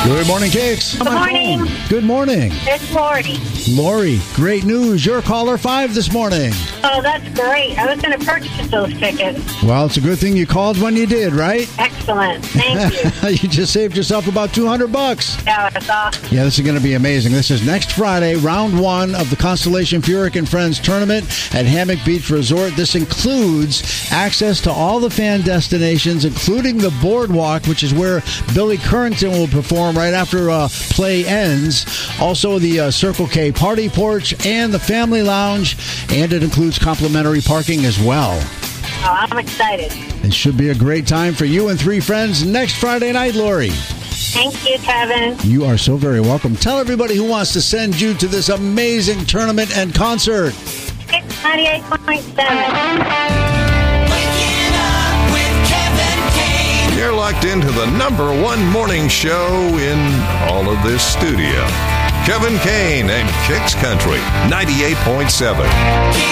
Good morning, Kicks. Good morning. Good morning. It's Lori. Lori, great news. You're caller 5 this morning. Oh, that's great. I was going to purchase those tickets. Well, it's a good thing you called when you did, right? Excellent. Thank you. You just saved yourself about $200. Yeah, that's awesome. Yeah, this is going to be amazing. This is next Friday, round 1 of the Constellation Furyk and Friends tournament at Hammock Beach Resort. This includes access to all the fan destinations, including the boardwalk, which is where Billy Currington will perform right after play ends. Also, the Circle K Party Porch and the Family Lounge, and it includes complimentary parking as well. Oh, I'm excited. It should be a great time for you and 3 friends next Friday night, Lori. Thank you, Kevin. You are so very welcome. Tell everybody who wants to send you to this amazing tournament and concert. It's 98.7. You're locked into the #1 morning show in all of this studio. Kevin Kane and Kicks Country 98.7.